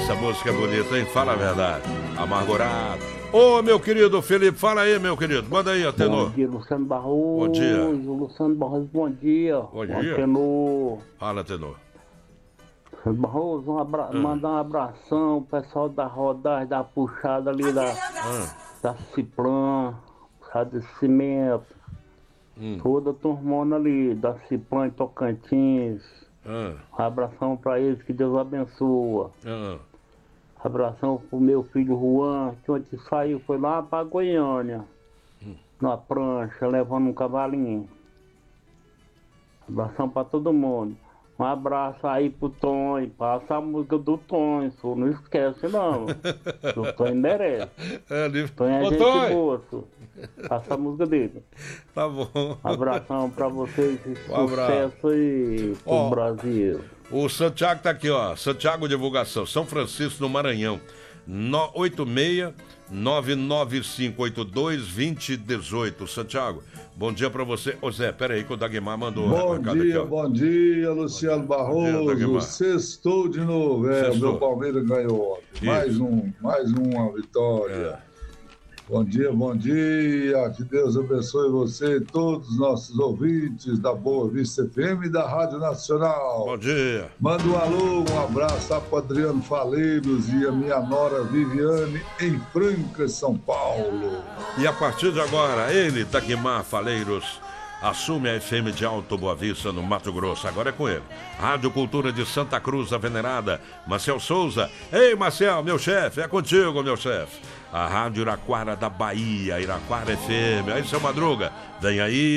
Essa música é bonita, hein? Fala a verdade. Amargurado. Ô, meu querido Felipe, fala aí, meu querido. Manda aí, Atenor. Bom dia, Luciano Barroso. Bom dia. Luciano Barroso, bom dia. Bom dia. Atenor. Fala, Atenor. Barroso, mandar um abração pro pessoal da rodagem, da puxada ali da Ciplan, puxada de cimento. Toda a turmona ali, da Ciplan em Tocantins. Um abração pra eles, que Deus abençoa. Abração pro meu filho Juan, que ontem saiu, foi lá pra Goiânia. Na prancha, levando um cavalinho. Abração pra todo mundo. Um abraço aí pro Tonho, passa a música do Tonho, senhor, não esquece não. O Tonho merece. Tonho é gente boa, senhor. Passa a música dele. Tá bom. Abração pra vocês e sucesso aí pro Brasil. O Santiago tá aqui, ó. Santiago Divulgação, São Francisco, no Maranhão. 86-99582-2018. Santiago, bom dia pra você. Ô Zé, peraí que o Dagmar mandou bom dia, aqui, bom dia, Luciano Barroso. Sextou de novo, o meu Palmeiras ganhou ontem. Mais uma vitória. Bom dia, que Deus abençoe você e todos os nossos ouvintes da Boa Vista FM e da Rádio Nacional. Bom dia. Manda um alô, um abraço a Adriano Faleiros e a minha nora Viviane em Franca, São Paulo. E a partir de agora, ele, Dagmar Faleiros, assume a FM de Alto Boa Vista, no Mato Grosso. Agora é com ele. Rádio Cultura de Santa Cruz, a venerada Marcel Souza. Ei, Marcel, meu chefe, é contigo, meu chefe. A Rádio Iraquara da Bahia, Iraquara FM. Aí, seu Madruga, vem aí.